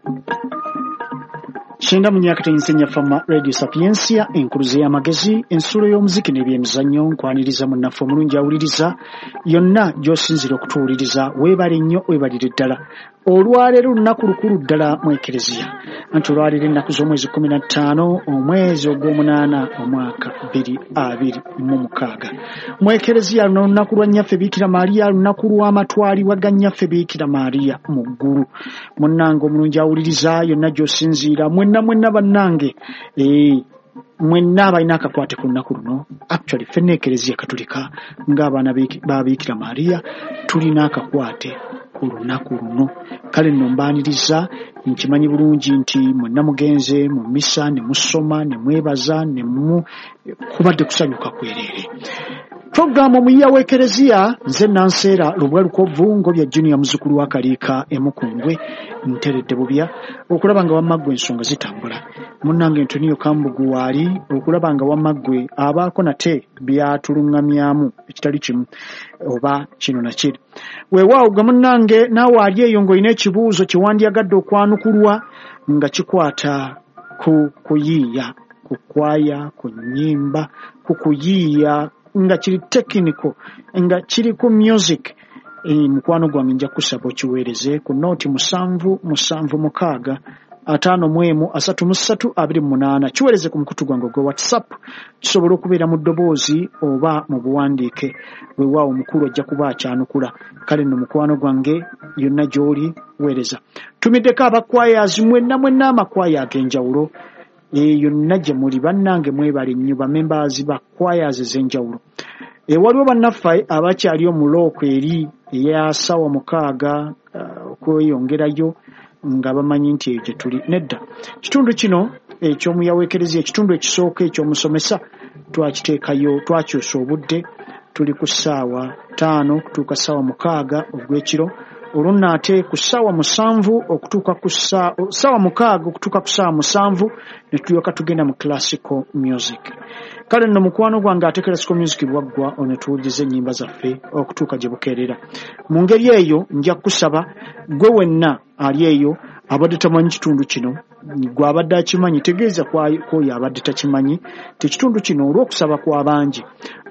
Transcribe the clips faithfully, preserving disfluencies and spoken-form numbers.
Shenda munyaka teyinsenya fama Radio Sapiensia enkuluze y'amagezi ensulo y'omuziki n'ebyemizannyo nkwaniriza munnaffe omulungi awuliriza yonna gy'osinzira okutuwuliriza weebale nnyo weebalire ddala olwaleero olunaku lukulu ddala mu ekereziya anti olwaleero ennaku z'omwezi kumi na ttaano omwezi ogw'omunaana omwaka bbiri abiri mu mukaaga mu ekereziya luno olunaku lwa nnyaffe Biikira Maaliya lunaku lw'amatwalibwa ga nnyaffe Biikira Maaliya mu ggulu munnange omulungi awuliriza yonna gy'osinziira mwenna mwenna bannange eh mwenna abalina akakwate ku nnaku luno actually ffenna ekereziya katolika ng'abaana ba Biikira Maaliya tulina akakwate ku lunaku luno kale nno mbaaniriza nkimanyi bulungi nti mwenna mugenze mu misa ne musoma ne mwebaza ne mu kubadde kusanyuka kwereere Programu muyiya w'ekereziya nze Nanseera Lubwalukovu ngobya junior muzukulu wa Kaliika emukungwe nteredde bubya okulaba nga wamaggwe ensonga zitambula munnange Antonio Kambugu waali okulaba nga wamaggwe abaako nate byatulungamyamu ekitali kimu oba kino nakiri weewaawo ga munnange naawe ali eyo ng'olina ekibuuzo kiwandyagadde okwanukulwa nga kikwata ku kuyiiya ku kwaya ku nnyimba ku kuyiiya nga kiri technical nga kiri ku music e, mukwano gwange nja kusaba okiweereze ku nooti musanvu musanvu mukaaga ataano mwemu asatu musatu abiri munaana kiweereze ku mukutu gwange gwa WhatsApp kisobola okubeera mu ddoboozi oba mu buwandiike weewaawo omukulu ajja kuba akyanukula kale nno mukwano gwange yonna gy'oli weereza tumiddeko abakwayaazi mwenna mwenna amakwaya ag'enjawulo eyo najje muli bannange mwebale nnyo ba members ba choirs ez'enjawulo e waliwo bannaffe abakyali omuloko eri eya sawa mukaaga okweyongerayo nga bamanyi nti ekyo tuli nedda kitundu kino ekyomuyaweekereza ekitundu ekisooka ekyomusomesa twakiteekayo twakyusa obudde tuli ku ssaawa ttaano kutuuka ssaawa mukaaga ogw'ekiro olunna ate ku ssaawa musanvu okutuuka ku ssaawa mukaaga okutuuka ku ssaawa musanvu ne tulyoka tugenda mu classical music kale nno mukwano gwange ate classical music bwaggwa ono tuwulirize ennyimba zaffe okutuuka gye bukeerera mu ngeri eyo nja kusaba gwe wenna ali eyo abadde tamanyi kitundu kino gwe abadde akimanyi tegeeza kwoyo abadde takimanyi tekitundu kino olw'okusaba kw'abangi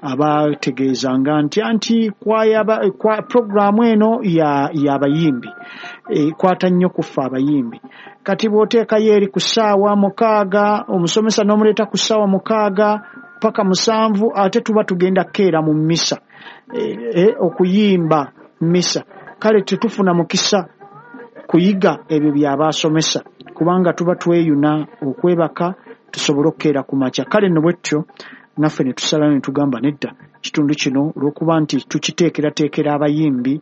abategeezanga nti anti kwa programu eno y'abayimbi ekwata nnyo kufa abayimbi kati bw'oteekayo eri ku ssaawa mukaaga omusomesa n'omuleeta ku ssaawa mukaaga paka musanvu ate tuba tugenda keera mu mmisa okuyimba mmisa kale tetufuna mukisa kuyiga ebyo by'abaasomesa kubanga tuba tweyuna okwebaka tusobole okukeera ku makya kale nno bwetyo naffe ne tusalawo ne tugamba nedda kitundu kino olw'okuba nti tukiteekerateekera abayimbi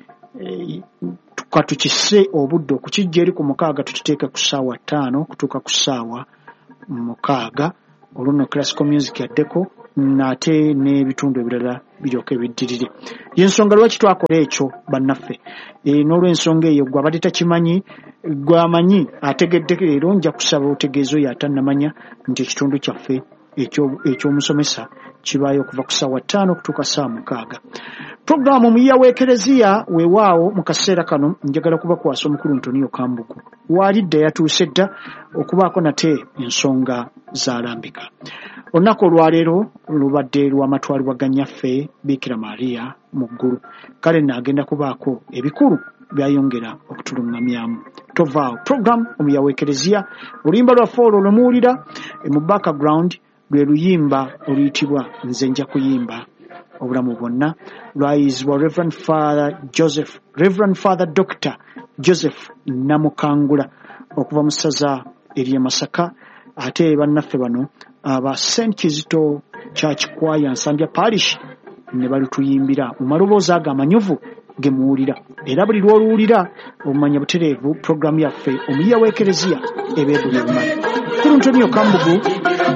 tukatukisse obudde okukijja eri ku mukaaga tukiteeke ku ssaawa ttaano kutuuka ku ssaawa mukaaga olunno classical music yaddeko nate n'ebitundu ebirala biryoke biddirire y'ensonga lwaki twakola ekyo bannaffe e, n'olw'ensonga eyo gwe abadde takimanyi gwamanyi ategedde leero nja kusaba otegeezo yatannamanya nti ekitundu kyaffe ekyomusomesa kibaayo okuva ku ssaawa ttaano okutuuka ssaawa mukaaga programu muyiya w'ekereziya weewaawo mu kaseera kano njagala kubakwasa omukulu Antonio Kambugu waalidda yatuuse dda okubaako nate ensonga zaalambika olunaku olwaleero lubadde lw'amatwalibwa ga nnyaffe Biikira Maaliya mu ggulu kale naagenda kubaako ebikulu byayongera okutulungamyamu tovaawo program omuyiya w'ekereziya oluyimba lwaffe olwo lwe muwulira mu background lwe luyimba oluyitibwa nze nja kuyimba obulamu bwonna lwayizibwa Reverend Father Joseph Reverend Father Doctor Joseph Namukangula okuva mu ssaza ery'e Masaka ate bannaffe bano aba Saint Kizito Church Choir Nsambya Parish ne balutuyimbira mu maloboozi ago amanyuvu ge muwulira era buli lw'oluwulira omumanya butereevu programu yaffe omuyiya w'ekereziya ebeebulimumanyi kulu Antonio Kambugu